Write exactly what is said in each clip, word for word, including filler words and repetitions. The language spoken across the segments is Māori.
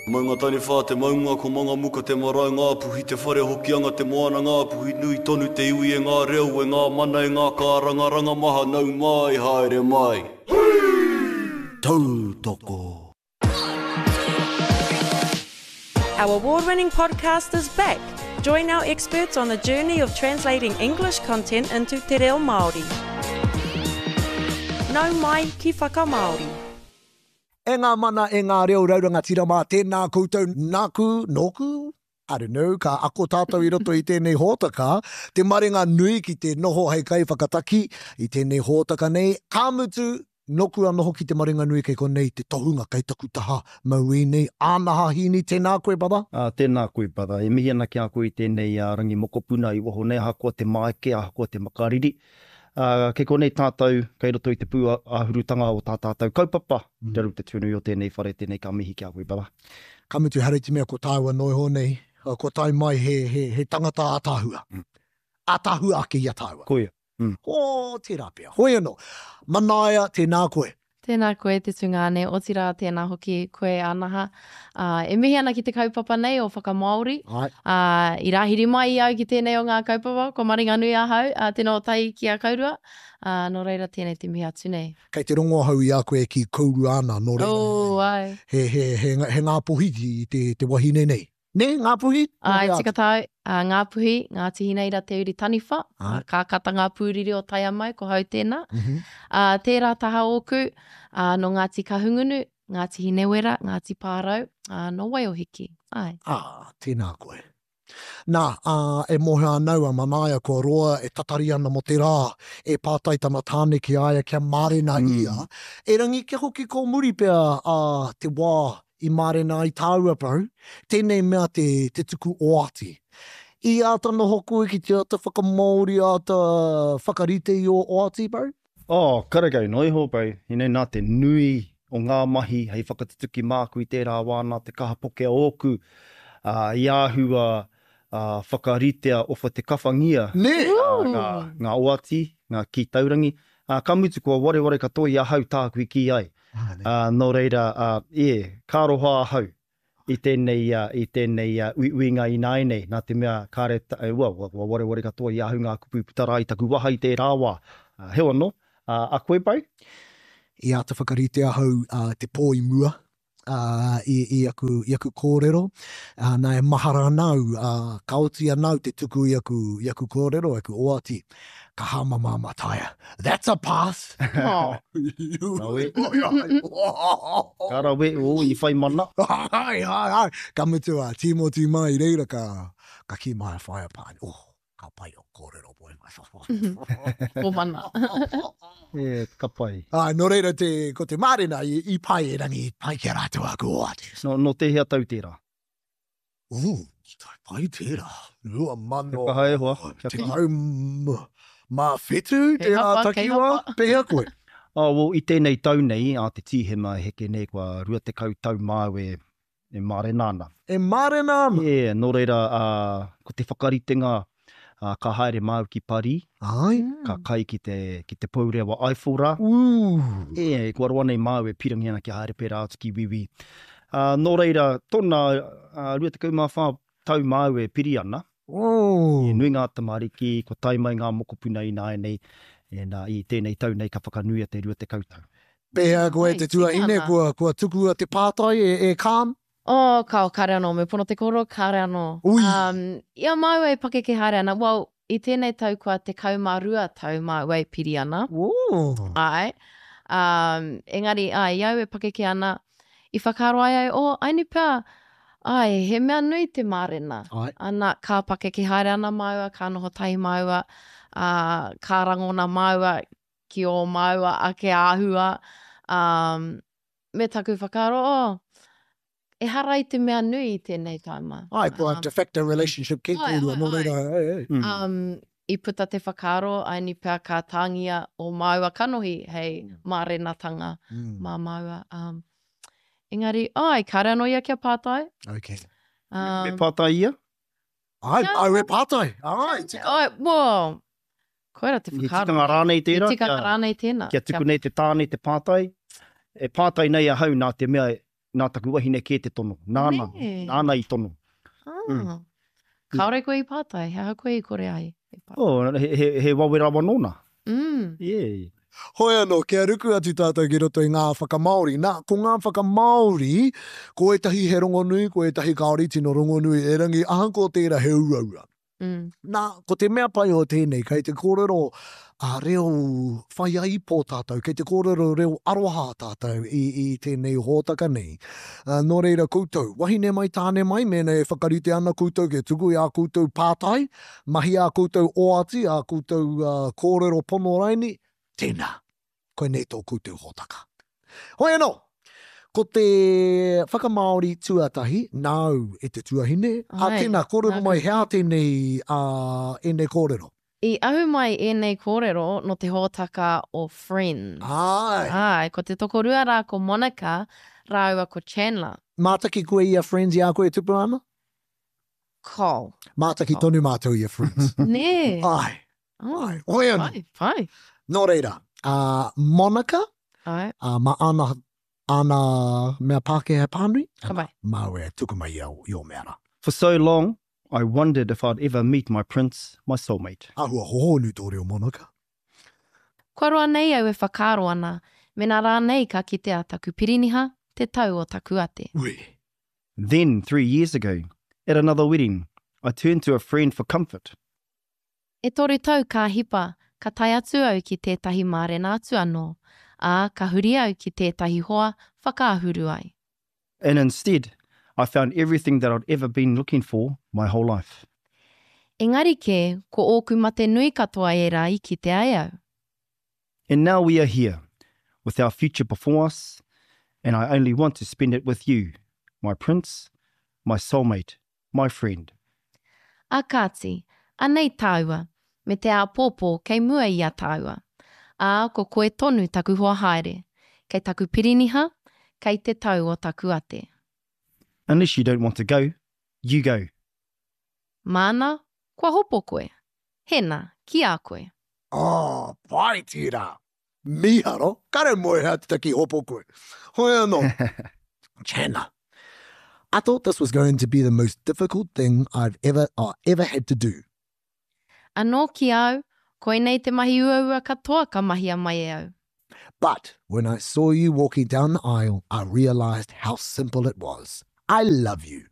Maunga tani whā te maunga ko manga muka te marae ngā puhi te whare hokianga te moana ngā puhi nui tonu te iwi e ngā reo e ngā mana e ngā kāranga ranga maha nau mai haere mai. Tautoko. Our award-winning podcast is back. Join our experts on the journey of translating English content into te reo Māori. Nau mai ki whakamaori. E ngā mana e ngā reo rauranga tira mā tēnā koutou nāku, nōku, I don't know, ka ako tātou i roto i tēnei hōtaka, te marenga nui ki te noho hei kai whakataki i tēnei hōtaka nei. Kāmutu, noku anoho ki te marenga nui kei konei te tohunga kei taku taha maui nei. Ānaha hini, tēnā koe, bada? Uh, tēnā koe, bada. E mihi ana ki a koe i tēnei uh, rangi mokopuna i waho nei, hakoa te maike, hakoa te makariri. Uh, kei konei tātou, kei roto i te pū ahurutanga o tā tātou kaupapa, mm. Te ru te tūnu o tēnei whare, tēnei ka mihi ki a koe, baba. Kamutu hareiti mea ko tāua noi honei, ko tai mai he, he, he tangata atahua. Mm. Atahua ake i ataua. Koia. Mm. O, tērā pia. Hoi anō. Manaia, tēnā koe. Tēnā koe te tungane, o tira tēnā hoki koe anaha. Uh, e mihi ana ki te kaupapa nei o whakamaori. Uh, I rahiri mai au ki tēnei o ngā kaupapa, ko maringa nui a hau, uh, tēnā o tai ki a kaurua. Uh, nō reira tēnei te mihi atu nei. Kei te rongo hau i a koe ki kauru ana, nō reira. Oh, ai. He, he, he, he ngā puhi i te, te wahine nei. Ne, ngā puhi? Ai, tika tau, uh, ngā puhi, ngā tihineira te uri taniwha, uh, ka kata ngā pūriri o tai mai, ko hau tēnā. Mm-hmm. Uh, tērā taha oku, uh, no Ngāti Kahungunu, Ngāti Hinewera, Ngāti Pārau, uh, no Waiōhiki. Ai. Ah, tēnā koe. Nā, uh, e mohe anau a manaia ko roa, e tatari ana mo te rā, e pātai tana tāne ki aia kia mārena mm. ia. E rangi ke hoki ko muri pia uh, te wā, i mārena i tāua prau, tēnei mea te, te tuku oati. I ata noho koe ki te ata whakamaori ata whakarite i o oati, prau? Oh, karakau noi ho, prau. Ine nā te nui o ngā mahi, hei whakatutuki māku i tērā wāna, te kaha poke a oku, uh, i āhua uh, whakaritea ofa te kawhangia. Ne! Uh, ngā, ngā oati, ngā ki taurangi. Uh, ka mutu kua ware ware katoa i a hau tāku i ki ai. Uh, nō reira, uh, yeah, ka roha hau i tēnei, uh, i tēnei uh, ui, uinga i nai nei, nā te mea kāre, uh, ua, ua, ua, ware ware katoa i ahu ngā kupu putara i taku waha i te rāwā. Uh, he wano, uh, a koe pai? I ata whakaritea hau uh, te pō i mua, uh, i, i, aku, i aku kōrero, uh, nā e mahara anau, uh, kaoti anau te tuku i aku, i aku kōrero, aku oati. Ka hama mama taia. That's a pass. Oh. Rawe. Kara we, o, i whai mana. Ai, ai, ai. Ka mutu a, timo tī mai reira ka, ka ki mai whai apāni. Oh, ka pai o kōrero boi mai. O mana. E, ka pai. Ai, no reira te, ko te mārena i, i pai e rangi, pai ki rātua ko ati. No, no te hea tau tērā. Ooh, tai pai tērā. Rua mano. Ka hae hoa. Te hau mā whetu, te ātakiwa, pēhea koe. Oh, well, i tēnei tau nei, a te tīhema heke nei, kua rua te kau tau māu e, e mārenāna. E mārenāna? Yeah, nō reira, uh, ko te whakaritenga, uh, ka haere māu ki pari. Ai. Ka kai ki te, ki te paurea wa Aifora. Ooh. E, kua roa nei māu e pirangi ana ki haere pēra atu ki wiwi. Uh, nō reira, tōna uh, rua te kau mā whā tau māu e piri ana. Oh. I nui ngā tamariki, ko tai mai ngā mokopuna i nāi nei, e nā, i tēnei tau nei ka whakanuia te rua te kautau. Pēhea koe te tua ine, kua, kua tuku a te pātai e, e kām? Oh, kao kare anō, me pono te koro kare anō. Ui. Um, ia mau e pake ke haere ana. Well, i tēnei tau kua te kaumārua tau mau e piri ana. Oh. Ai. Um, engari, ai, iau e pake ke ana, i whakaro ai ai, oh, aini pēr, ai, he mea nui te mārena. Ai. Ana, ka pake ki haere ana maua, ka noho tai maua, uh, ka rangona maua, ki o maua, a ke āhua. Um, me taku whakaro, oh, e harai te mea nui i tēnei taima. Ai, kua um, de facto relationship ki ai, kūrua, ai, no reira, ai. ei, ei. Um, I puta te whakaro, aini pēr ka tāngia o maua kanohi, hei mārenatanga Mm. mā maua. Um, Engari, ai, kare anō ia kia pātai. Okay. Um, Me pātai ia? Ai, Yeah. ai, we pātai. Ai, tika. ai, well, koera te I whakaro. tikanga rānei tērā. I tikanga rānei tēnā. Kia tuku nei te tāne, te pātai. E pātai nei a hau nā te mea nā taku wahine kē te tono. Nāna, Nee. nāna i tono. Ah. Mm. Kaore koe i pātai, he hau koe i kore ai. Oh, he, he, he wawera wanona. Mm. Yeah. Hoi anō, kia ruku atu tātou ki roto i ngā whakamaori. Nā, ko ngā whakamaori, ko etahi he rongonui, ko etahi kaori tino rongonui, e rangi ahanko tērā he uraura. Mm. Nā, ko te mea pai o tēnei, kei te kōrero a reo whai ai pō tātou, kei te kōrero reo aroha tātou i, i tēnei hōtaka nei. Uh, nō reira koutou, wahine mai tāne mai, mēnei e whakarite ana koutou ke tuku i a koutou pātai, mahi a koutou oati, a koutou uh, kōrero pono raini, tēnā, koe nei tō koutou hōtaka. Hoi anō, ko te whakamaori tuatahi, nau e te tuahine, a Ai, tēnā kōrero nā mai hea tēnei uh, e nei kōrero. I ahu mai e nei kōrero no te hōtaka o Friends. Ai. Ai, ko te tokorua rā ko Monica, rāua ko Chandler. Mātaki koe i a Friends i a koe tupu ana? Ko. Mātaki Oh. tonu mātou i a Friends. Nē. Ai, Oh, ai. Hoi anō. pai, pai. Nō reira, uh, Monica, Ai, uh, ma ana, ana mea Pākehā pānui, ka pai. mau e tuku mai i o, i o mea rā. For so long, I wondered if I'd ever meet my prince, my soulmate. Ahua hohonu tō reo Monica. Kua roa nei au e whakaro ana, me nā rā nei ka kitea taku piriniha, te tau o taku ate. Ui. Then, three years ago, at another wedding, I turned to a friend for comfort. E toru tau ka hipa, ka tai atu au ki tētahi mārena atu anō, a ka huri au ki tētahi hoa whakaahuru ai. And instead, I found everything that I'd ever been looking for my whole life. Engari ke, ko ōku mate nui katoa e rā i ki te ai au. And now we are here, with our future before us, and I only want to spend it with you, my prince, my soulmate, my friend. A kāti, anei tāua, me te āpōpō kei mua i a tāua. A ko koe tonu taku hoa haere, kei taku piriniha, kei te tau o taku ate. Unless you don't want to go, you go. Mana, kua hopo koe. Hena, ki a koe. Oh, pai tira. Miharo, kare moe hea te taki hopo koe. Hoi anō. Chandler. I thought this was going to be the most difficult thing I've ever, uh, ever had to do. Anō ki au, koe nei te mahi uaua katoa ka mahi a mai e au. But when I saw you walking down the aisle, I realized how simple it was. I love you.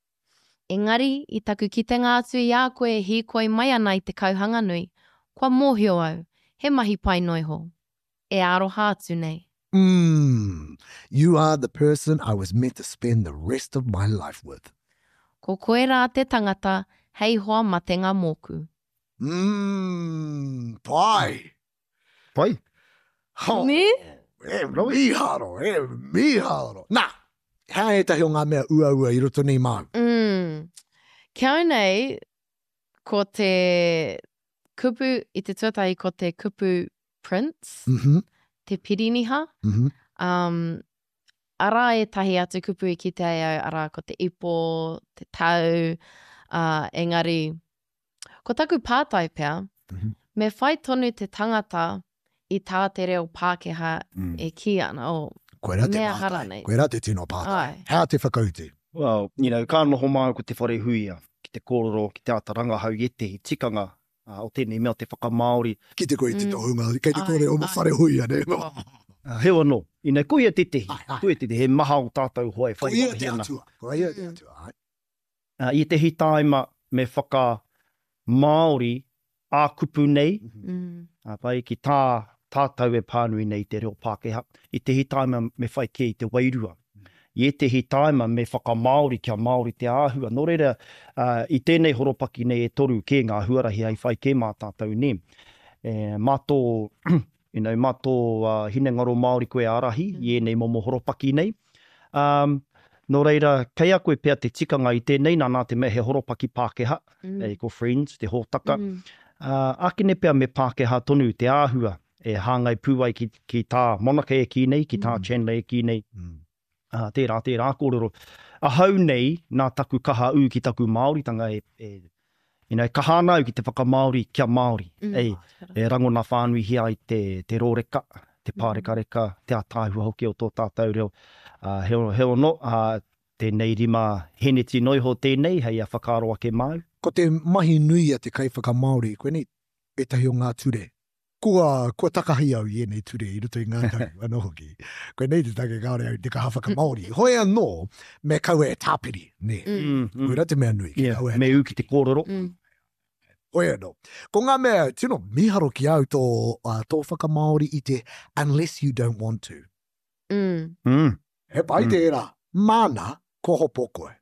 Engari, i taku kitenga atu i a koe hi koe mai ana i te kauhanga nui, kua mōhio au, he mahi pai noiho. E aroha atu nei. Mmm, you are the person I was meant to spend the rest of my life with. Ko koe rā te tangata, hei hoa matenga mōku. Mmm, pai. Pai? Oh, Ne? e miharo, e miharo. Nā, hea e tahi o ngā mea ua ua i roto nei mau. Mm. Kia au nei, ko te kupu, i te tuatahi ko te kupu Prince, Mhm, te piriniha. mhm. Um, ara e tahi atu kupu i ki te ai au, ara ko te ipo, te tau, uh, engari. Ko taku pātai pia, Mhm. me whai tonu te tangata i tā te reo Pākehā Mm. e ki ana o Koe rā te mea hara pātai. nei. Koe rā te tino pātai. Ai. Hea te whakauti. Well, you know, ka noho mai ko te whare huia, ki te kōrero, ki te ataranga hau i te tikanga uh, o tēnei mea te whakamaori. Ki te koe te Mm. tohunga, kei te Ai, kore o ma ai. whare huia, ne? Oh. Uh, he wano, i nei koe te tehi, Ai, ai. koe te tehi, he maha o tātou hoa e Ko whai ia waka te hiana. atua. Ko ia te Mm. atua. ai. Uh, I te hitaima me whaka Māori a kupu nei, Mm. uh, pai ki tā, tātou e pānui nei te reo Pākehā. I te hitaima me whai ke i te wairua. I te hitaima me whaka Māori kia Māori te āhua. Nō reira, uh, i tēnei horopaki nei e toru ke ngā huarahi ai whai ke mā tātou ne. E, mātō, you know, mātō uh, hinengaro Māori koe arahi, mm. i enei momo horopaki nei. Um, nō reira, kei a koe pēr te tikanga i tēnei, nā nā te mea he horopaki Pākehā, Mm. e ko Friends, te hōtaka. Mm. Uh, akine pēr me Pākehā tonu te āhua, e hāngai pūai ki, ki tā Monica e ki nei, ki tā Mm. Chandler e ki nei. Mm. Uh, tērā, tērā, kōrero. A hau nei, nā taku kaha u ki taku Māoritanga e, e you know, kahana au ki te whaka Māori kia Māori. Mm. Ei, e rango nā whānui hia i te, te rōreka, te pārekareka, te atāhua hoki o tō tātou reo. Uh, he, he ono, uh, tēnei rima heneti noiho tēnei, hei a whakaaro ake mau. Ko te mahi nui a te kaiwhaka Māori, koe nei, etahi o ngā ture. Kua, kua takahi au i enei ture i ruto i ngā tau, anō hoki. Koe nei te take kaore au te kahawhaka Māori. Hoi anō, me kaua e tāpiri, ne. Mm, mm. Koe rā te mea nui. Yeah, me u ki te kōrero. Mm. Hoi anō. Ko ngā mea, tino, miharo ki au tō, uh, tō whaka Māori i te unless you don't want to. Mm. Mm. He pai te era, mana ko hopo koe.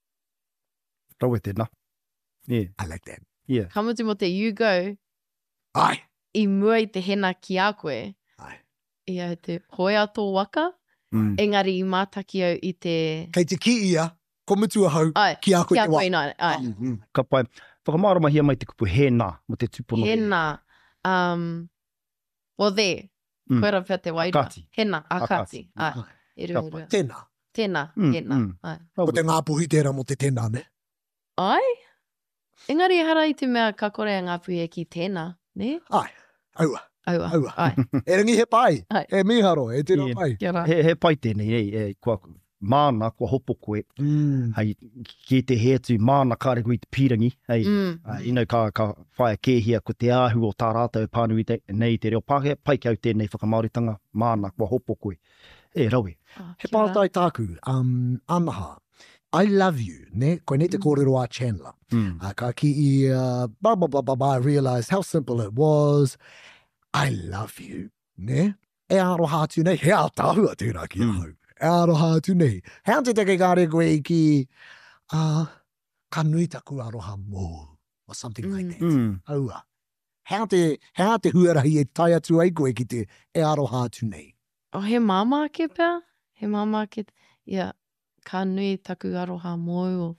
Rau e tēnā. Yeah. I like that. Yeah. Kamutu mo te you go, Ai. i mua i te hena ki a koe, Ai. i au te hoe a tō waka, Mm. engari i mātaki au i te... Kei te ki ia, ko mutu ahau, Ai, ki a koe ki a te koe wā. nā, ai. Mm, mm. Ka pai, whakamārama hia mai te kupu hēnā mo te tupono. Hena, um, well there, Mm. koe ra pia te waira. Akati. Hena, akati. Akati. Ai, e rua, e rua. Tēnā. Tēnā, Mm, hena. mm. Ai. Ko te ngāpuhi tērā mo te tēnā, ne? Ai? Engari hara i te mea ka kore a ngā puhi e ki tēnā, ne? Ai, aua. Aua. Aua. Ai, E rangi he pai, Ai. e miharo, e tēnā Yeah. pai. kia ra. He, he pai tēnei, ei, ei, kua māna, kua hopo koe, Mm. hei, ki te he atu māna kāre koe i te pīrangi, hei, Mm. uh, ino ka, ka whaia kēhia ko te āhu o tā rātou pānu i te, nei te reo pāke, pai ki au tēnei whakamauritanga, māna, kua hopo koe. E, rawe. Oh, He kia ra. pātai tāku, um, anaha, I love you, ne? Koe ne te kōrero a Chandler. Mm. Uh, ka ki i, uh, blah, blah, blah, blah, blah, I realised how simple it was. I love you, ne? E aroha atu nei, he a tāhua tērā ki Mm. ahau. E aroha atu nei. He ante take kāre koe i ki, uh, ka nui taku aroha mō, or something like Mm. that. Mm. Aua. He ate, he ate huarahi e tai atu ai koe ki te e aroha atu nei. O he māma ke pia? He māma ke... Ia, ka nui taku aroha mōu.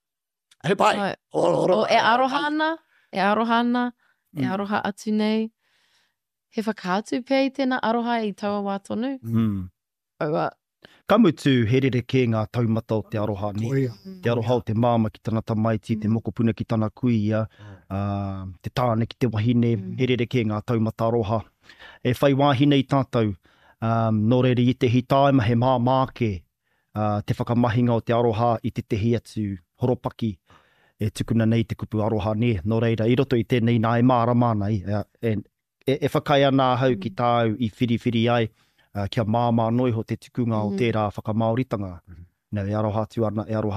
He pai. Ai. O, o, O e aroha ana, e aroha ana, e Mm. aroha atu nei. He whakaatu pia i tēnā aroha i taua wā tonu. Mm. Aua. Ka mutu herere kē ngā taumata o te aroha ni. Oia. Te aroha o te māma ki tana tamaiti, te mokopuna ki tana kuia, uh, te tāne ki te wahine, Mm. herere kē ngā taumata aroha. E whai wāhine i tātou, um, nō reira i te hitaima he mā māke, uh, te whakamahinga o te aroha i te tehi atu horopaki, e tukuna nei te kupu aroha ne. Nō reira, i roto i tēnei nā e mārama nei, e, e, e, e whakai ana hau ki tāu i whiriwhiri ai, uh, kia māmā noi ho te tukunga o Mhm. tērā whakamauritanga. Nau e aroha atu ana, e aroha